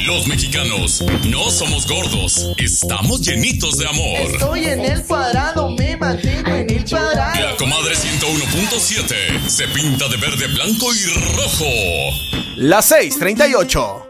Los mexicanos no somos gordos, estamos llenitos de amor. Estoy en el cuadrado, me mantengo en el cuadrado. La comadre 101.7 se pinta de verde, blanco y rojo. Las 6:38.